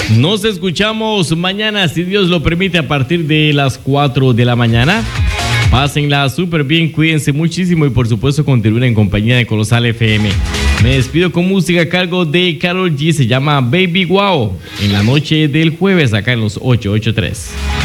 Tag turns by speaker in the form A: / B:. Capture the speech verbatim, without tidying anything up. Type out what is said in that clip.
A: Nos escuchamos mañana, si Dios lo permite, a partir de las cuatro de la mañana. Pásenla súper bien, cuídense muchísimo y por supuesto continúen en compañía de Colosal F M. Me despido con música a cargo de Karol G, se llama Baby Wow, en la noche del jueves acá en los ocho ocho tres.